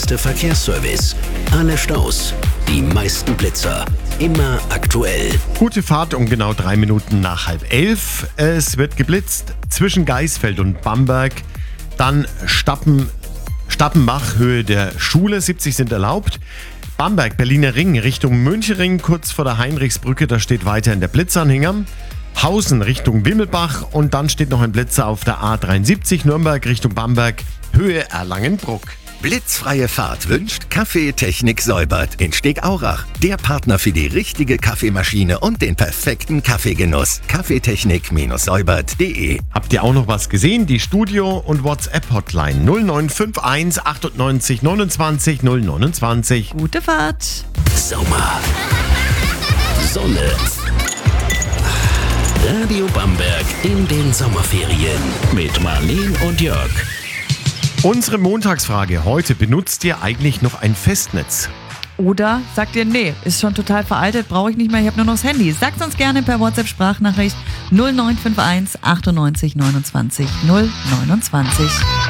beste Verkehrsservice, alle Staus, die meisten Blitzer, immer aktuell. Gute Fahrt um genau 3 Minuten nach 10:30. Es wird geblitzt zwischen Geisfeld und Bamberg. Dann Stappenbach, Höhe der Schule, 70 sind erlaubt. Bamberg, Berliner Ring Richtung Münchering, kurz vor der Heinrichsbrücke, da steht weiterhin der Blitzanhänger. Hausen Richtung Wimmelbach und dann steht noch ein Blitzer auf der A73 Nürnberg Richtung Bamberg, Höhe Erlangenbruck. Blitzfreie Fahrt wünscht Kaffeetechnik Säubert in Stegaurach. Der Partner für die richtige Kaffeemaschine und den perfekten Kaffeegenuss. Kaffeetechnik-säubert.de. Habt ihr auch noch was gesehen? Die Studio- und WhatsApp-Hotline 0951 98 29 029. Gute Fahrt. Sommer, Sonne, Radio Bamberg in den Sommerferien mit Marleen und Jörg. Unsere Montagsfrage heute: Benutzt ihr eigentlich noch ein Festnetz? Oder sagt ihr, nee, ist schon total veraltet, brauche ich nicht mehr, ich habe nur noch das Handy. Sagt uns gerne per WhatsApp-Sprachnachricht 0951 98 29 029.